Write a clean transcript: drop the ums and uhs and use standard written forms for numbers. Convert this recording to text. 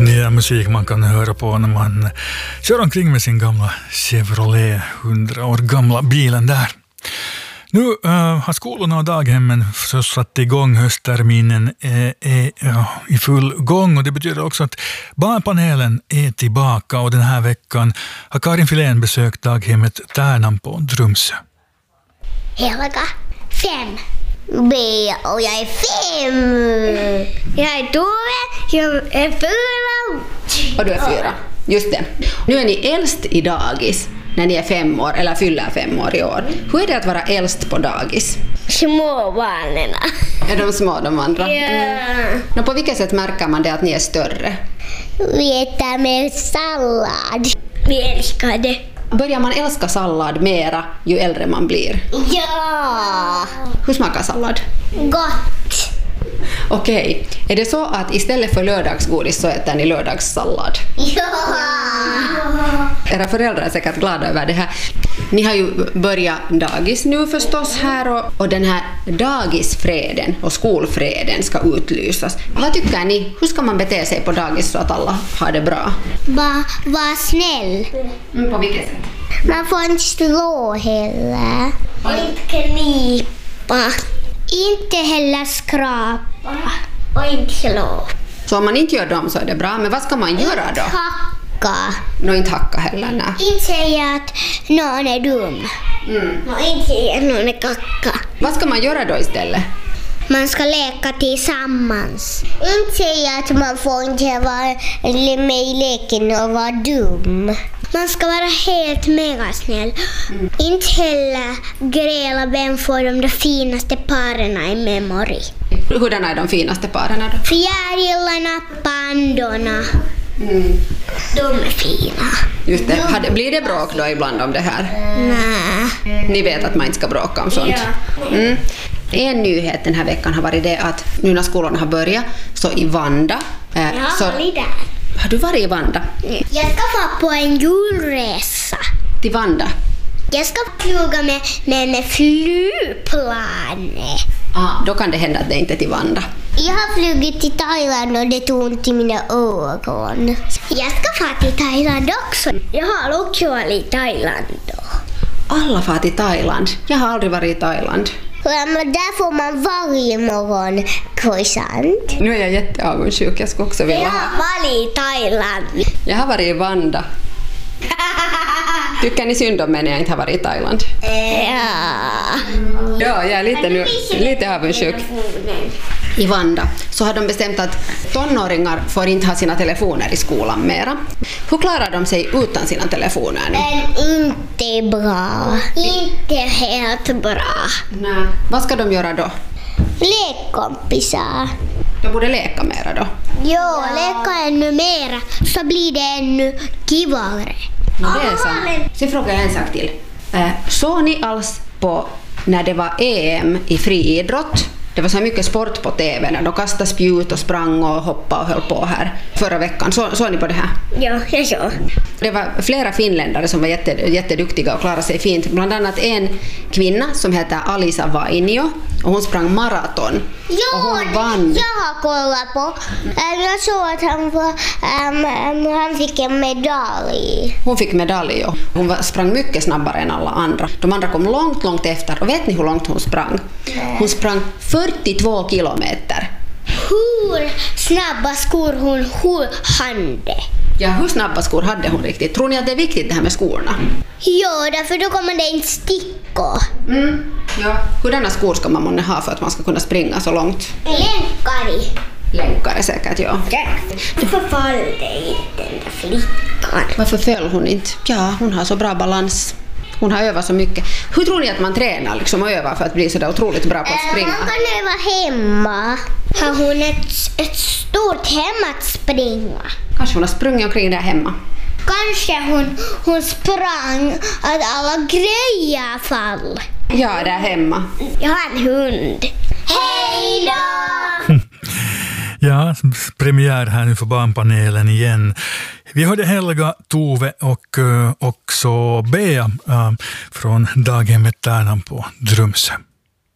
Nya musik man kan höra på när man kör omkring med sin gamla Chevrolet, 100 år gamla bilen där. Nu har skolorna och daghemmen så satt igång, höstterminen är i full gång, och det betyder också att barnpanelen är tillbaka, och den här veckan har Karin Filén besökt daghemmet Tärnan på Drumsö. Helga, 5. B och jag är 5. Jag är Tove, jag är 4. Och du är 4. Just det. Nu är ni äldst i dagis när ni är 5 år eller fyller 5 år i år. Hur är det att vara äldst på dagis? Småbarnen. Är de små de andra? Ja. På vilket sätt märker man det att ni är större? Vi äter mer sallad. Vi älskar det. Börjar man älska sallad mera ju äldre man blir? Ja. Hur smakar sallad? Gott. Okej. Är det så att istället för lördagsgodis så äter ni lördagssallad? Ja. Era föräldrar är säkert glada över det här. Ni har ju börjat dagis nu förstås här, och den här dagisfreden och skolfreden ska utlysas. Vad tycker ni? Hur ska man bete sig på dagis så att alla har det bra? Var snäll. På vilket sätt? Man får inte slå heller. Och inte knipa. Inte heller skrapa. Och inte slå. Så om man inte gör dem så är det bra, men vad ska man göra då? Hacka. Inte hacka heller, nej. Inte säga att någon är dum. Och inte säga att någon är kacka. Vad ska man göra då istället? Man ska leka tillsammans. Inte säga att man får inte vara med i leken och vara dum. Man ska vara helt mega snäll. Inte heller gräla vem får de finaste paren i memori. Hurdana är de finaste paren då? Fjärilarna, pandorna. De är fina. Just det. Blir det bråk då ibland om det här? Nej. Ni vet att man inte ska bråka om sånt. Ja. En nyhet den här veckan har varit det att nu när skolorna har börjat så i Vanda. Har du varit i Vanda? Jag ska vara på en julresa. Till Vanda? Jag ska flyga med flygplanet. Då kan det hända att det inte är till Vanda. Jag har flugit till Thailand och det tog ont i mina ögon. Jag ska fara till Thailand också. Jag har också varit i Thailand då. Alla far till Thailand. Jag har aldrig varit i Thailand. Men där får man varje morgon croissant. Nu är jag jätteavundsjuk. Jag ska också vilja Jag har varit i Thailand. Jag har varit i Vanda. Tycker ni synd om mig när jag inte har varit i Thailand? Ja, jag är lite avundsjuk. I Vanda så har de bestämt att tonåringar får inte ha sina telefoner i skolan mera. Hur klarar de sig utan sina telefoner nu? Inte bra. Inte helt bra. Nej. Vad ska de göra då? Lekkompisar. De borde leka mera då. Ja, leka ännu mera så blir det ännu kivare. Det är sant. Så frågar jag en sak till. Såg ni alls på när det var EM i friidrott? Det var så mycket sport på TV när de kastade spjut och sprang och hoppade och höll på här förra veckan. Såg ni på det här? Ja, jag såg. Det var flera finländare som var jätteduktiga och klarade sig fint. Bland annat en kvinna som heter Alisa Vainio, och hon sprang maraton. Ja, och hon vann. Jag har kollat på. Jag såg att han fick en medalj. Hon fick medalj och hon sprang mycket snabbare än alla andra. De andra kom långt efter, och vet ni hur långt hon sprang? Hon sprang 42 kilometer. Hur snabba skor hon hade? Ja, hur snabba skor hade hon riktigt? Tror ni att det är viktigt det här med skorna? Ja, därför då kommer det inte sticka. Ja. Hurdana skor ska man månne ha för att man ska kunna springa så långt? Länkare säkert, ja. Varför föll det inte den där flickan? Varför föll hon inte? Ja, hon har så bra balans. Hon har övat så mycket. Hur tror ni att man tränar liksom och övar för att bli så där otroligt bra på att springa? Man kan öva hemma. Har hon ett stort hem att springa? Kanske hon har sprungit omkring där hemma. Kanske hon sprang att alla grejer fall. Ja, där hemma. Jag har en hund. Hej då! Ja, premiär här nu för barnpanelen igen. Vi hörde Helga, Tove och också Bea från daghemmet Tärnan på Drumsö.